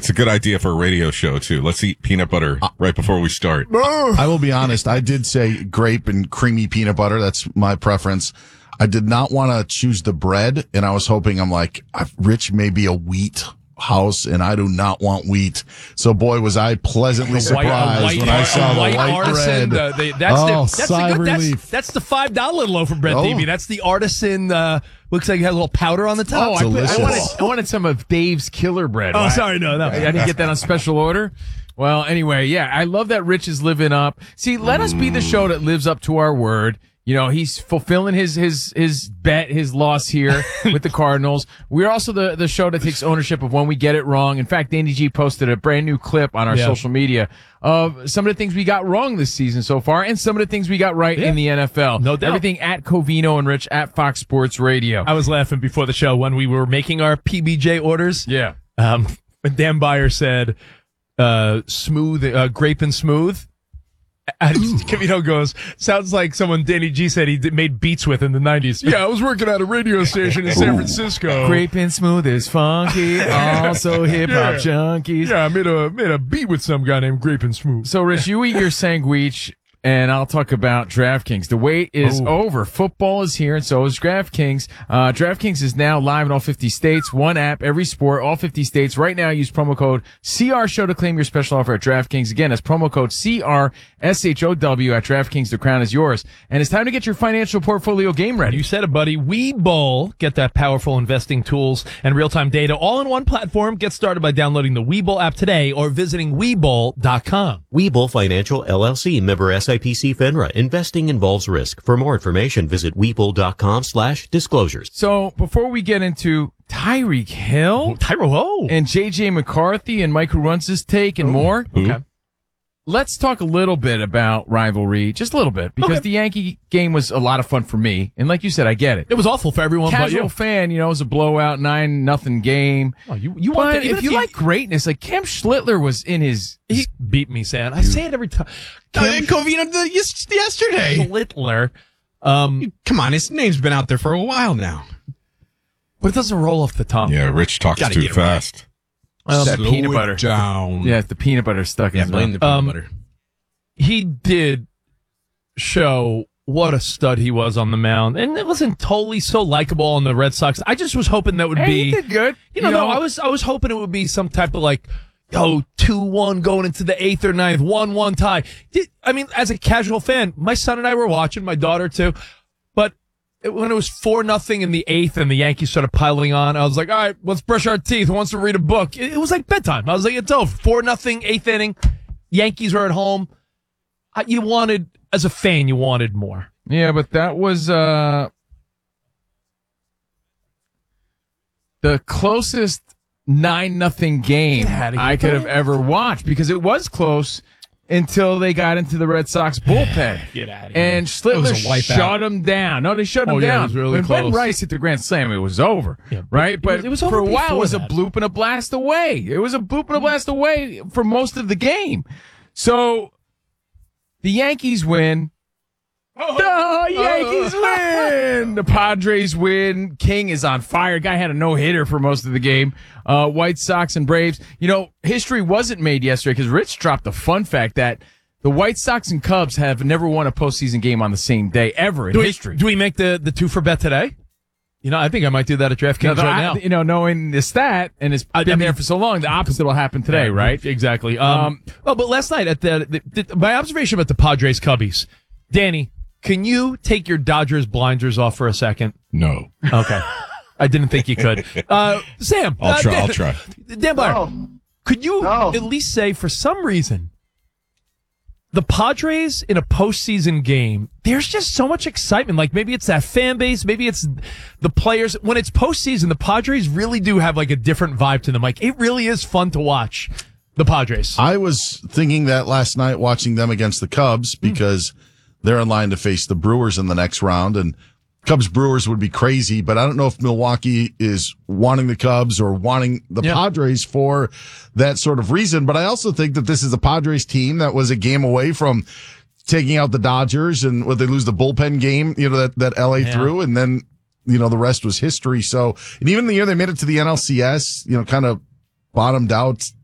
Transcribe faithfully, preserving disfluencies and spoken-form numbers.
It's a good idea for a radio show, too. Let's eat peanut butter right before we start. I will be honest. I did say grape and creamy peanut butter. That's my preference. I did not want to choose the bread, and I was hoping, I'm like, Rich may be a wheat house, and I do not want wheat. So, boy, was I pleasantly surprised white, when I saw the white, white artisan, bread. Uh, they, that's oh, the, that's sigh the good, relief. That's, that's the five dollar loaf of bread, Oh. Davey. That's the artisan, uh, looks like it has a little powder on the top. Oh, I, put, Delicious. I, wanted, I wanted some of Dave's killer bread. Oh, Why- sorry, no, no. I didn't get that on special order. Well, anyway, yeah, I love that Rich is living up. See, let us be the show that lives up to our word. You know, he's fulfilling his, his, his bet, his loss here with the Cardinals. We're also the, the show that takes ownership of when we get it wrong. In fact, Danny G posted a brand new clip on our Yeah. social media of some of the things we got wrong this season so far and some of the things we got right Yeah. in the N F L. No doubt. Everything at Covino and Rich at Fox Sports Radio. I was laughing before the show when we were making our P B J orders. Yeah. Um, when Dan Beyer said, uh, smooth, uh, grape and smooth. And Covino goes, sounds like someone Danny G said he did, made beats with in the nineties. Yeah, I was working at a radio station in San Francisco. Grape and smooth is funky, also hip hop Yeah. junkies. Yeah, I made a made a beat with some guy named Grape and Smooth. So, Rich, you eat your sandwich, and I'll talk about DraftKings. The wait is Oh. over. Football is here, and so is DraftKings. Uh, DraftKings is now live in all fifty states. One app, every sport, all fifty states. Right now, use promo code C R Show to claim your special offer at DraftKings. Again, that's promo code C R S H O W at DraftKings. The crown is yours. And it's time to get your financial portfolio game ready. You said it, buddy. Webull. Get that powerful investing tools and real-time data all in one platform. Get started by downloading the Webull app today or visiting Webull dot com. Webull Financial L L C, member S I P C FINRA. Investing involves risk. For more information, visit Webull dot com slash disclosures. So, before we get into Tyreek Hill Tyro, oh. and J J McCarthy and Mike who runs his take and more, Okay. let's talk a little bit about rivalry, just a little bit, because Okay. the Yankee game was a lot of fun for me. And like you said, I get it. It was awful for everyone but Casual you. fan, you know, it was a blowout, nine nothing game. Oh, you, you want But that, even if you like greatness, like Cam Schlittler was in his, He beat me, Sam. I say it every time. Uh, Covino the, yes, yesterday. Littler. Um, Come on, his name's been out there for a while now. but it doesn't roll off the tongue. Yeah, Rich talks Gotta too get it fast. um, that Slow peanut it butter. down. Yeah, the peanut butter stuck in Yeah, his blame mouth. the peanut Um, butter. He did show what a stud he was on the mound. And it wasn't totally so likable on the Red Sox. I just was hoping that would Hey, be he did good. You know, You no, know- I was I was hoping it would be some type of like, yo, two one going into the eighth or ninth, one one tie. Did- I mean, as a casual fan, my son and I were watching, my daughter too, but it, when it was four nothing in the eighth and the Yankees started piling on, I was like, all right, let's brush our teeth. Who wants to read a book? It, it was like bedtime. I was like, it's over. Four nothing, eighth inning. Yankees were at home. I, you wanted, as a fan, you wanted more. Yeah, but that was uh the closest nine nothing game Get outta here. I could have ever watched because it was close until they got into the Red Sox bullpen. Get out of And It was Schlittler a wipeout. shut him down. No, they shut him Oh, yeah, it down. was really when Ben close. Rice hit the grand slam, it was over. Yeah, but right? it But was- it was for over a while, it before was that. a bloop and a blast away. It was a bloop and a blast away for most of the game. So the Yankees win. The Yankees win. The Padres win. King is on fire. Guy had a no hitter for most of the game. Uh, White Sox and Braves. You know, history wasn't made yesterday because Rich dropped a fun fact that the White Sox and Cubs have never won a postseason game on the same day ever in Do we, history. do we make the, the two for bet today? You know, I think I might do that at DraftKings Now, right I- now. You know, knowing the stat and it's I- been I mean- there for so long, the opposite will happen today, right? Exactly. Um, Um, well, but last night at the, the, the my observation about the Padres Cubbies, Danny, can you take your Dodgers blinders off for a second? No. Okay. I didn't think you could. Uh, Sam. I'll uh, try, Dan, I'll try. Dan Byer, could you at least say for some reason the Padres in a postseason game, there's just so much excitement. Like maybe it's that fan base, maybe it's the players. When it's postseason, the Padres really do have like a different vibe to them. Like it really is fun to watch the Padres. I was thinking that last night watching them against the Cubs because they're in line to face the Brewers in the next round, and Cubs Brewers would be crazy, but I don't know if Milwaukee is wanting the Cubs or wanting the Yeah. Padres for that sort of reason. But I also think that this is a Padres team that was a game away from taking out the Dodgers, and when they lose the bullpen game, you know, that, that L A Yeah. threw, and then, you know, the rest was history. So, and even the year they made it to the N L C S, you know, kind of bottomed out